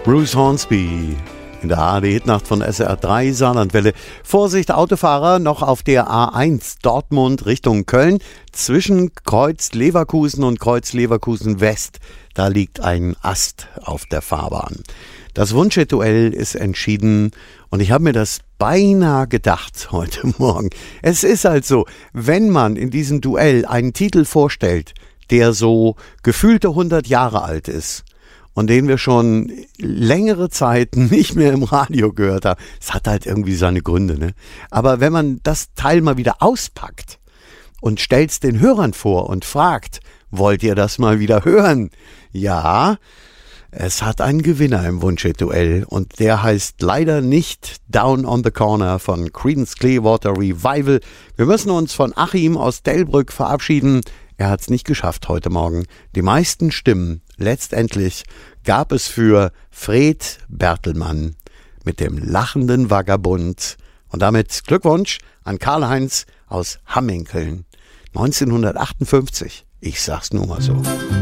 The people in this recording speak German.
Bruce Hornsby in der ARD-Hitnacht von SR3 Saarlandwelle. Vorsicht, Autofahrer, noch auf der A1 Dortmund Richtung Köln. Zwischen Kreuz Leverkusen und Kreuz Leverkusen West, da liegt ein Ast auf der Fahrbahn. Das Wunschduell ist entschieden und ich habe mir das beinahe gedacht heute Morgen. Es ist halt so, wenn man in diesem Duell einen Titel vorstellt, der so gefühlte 100 Jahre alt ist, und den wir schon längere Zeit nicht mehr im Radio gehört haben. Es hat halt irgendwie seine Gründe, ne? Aber wenn man das Teil mal wieder auspackt und stellt's den Hörern vor und fragt, wollt ihr das mal wieder hören? Ja, es hat einen Gewinner im Wunschduell und der heißt leider nicht Down on the Corner von Creedence Clearwater Revival. Wir müssen uns von Achim aus Delbrück verabschieden. Er hat's nicht geschafft heute Morgen. Die meisten Stimmen letztendlich gab es für Fred Bertelmann mit dem lachenden Vagabund. Und damit Glückwunsch an Karl-Heinz aus Hamminkeln. 1958. Ich sag's nur mal so.